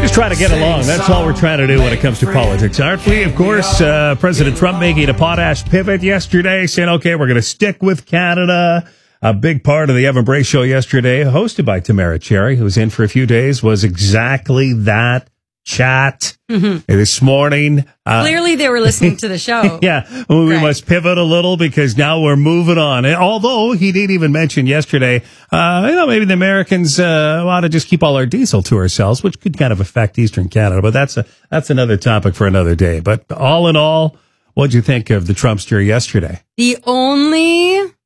just try to get along. That's all we're trying to do when it comes to politics, aren't we? Of course, President Trump making a potash pivot yesterday, saying, okay, we're going to stick with Canada. A big part of the Evan Bray show yesterday, hosted by Tamara Cherry, who was in for a few days, was exactly that chat. This morning. Clearly they were listening to the show. Yeah, we must pivot a little because now we're moving on. And although he did even mention yesterday, maybe the Americans ought to just keep all our diesel to ourselves, which could kind of affect Eastern Canada. But that's another topic for another day. But all in all, what'd you think of the Trumpster yesterday? The only